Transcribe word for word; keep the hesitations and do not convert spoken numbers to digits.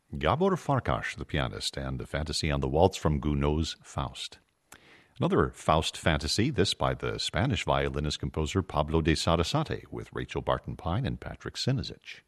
Gabor Farkas, the pianist, and the fantasy on the waltz from Gounod's Faust. Another Faust fantasy, this by the Spanish violinist composer Pablo de Sarasate, with Rachel Barton Pine and Patrick Sinisic.